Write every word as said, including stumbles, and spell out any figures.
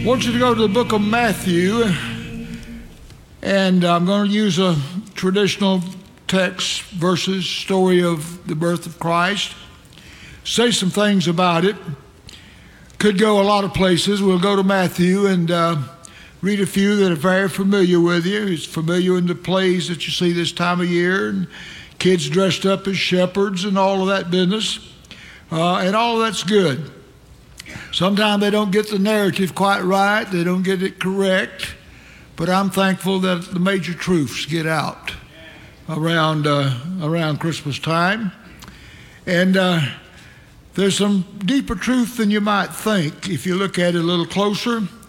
I want you to go to the book of Matthew, and I'm going to use a traditional text verses, story of the birth of Christ. Say some things about it. Could go a lot of places. We'll go to Matthew and uh, read a few that are very familiar with you. It's familiar in the plays that you see this time of year, and kids dressed up as shepherds and all of that business. Uh, and all of that's good. Sometimes they don't get the narrative quite right. They don't get it correct. But I'm thankful that the major truths get out around uh, around Christmas time. And uh, there's some deeper truth than you might think if you look at it a little closer.